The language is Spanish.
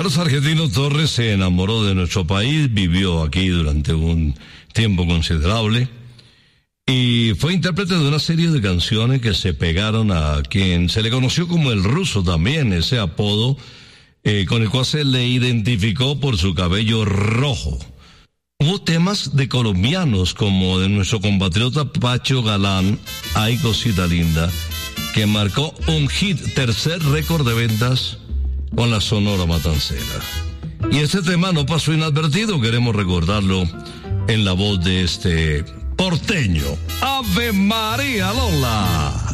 Carlos Argentino Torres se enamoró de nuestro país, vivió aquí durante un tiempo considerable y fue intérprete de una serie de canciones que se pegaron a quien se le conoció como el Ruso también, ese apodo con el cual se le identificó por su cabello rojo. Hubo temas de colombianos como de nuestro compatriota Pacho Galán, Ay Cosita Linda, que marcó un hit, tercer récord de ventas con la Sonora Matancera. Y este tema no pasó inadvertido, queremos recordarlo en la voz de este porteño, Ave María Lola.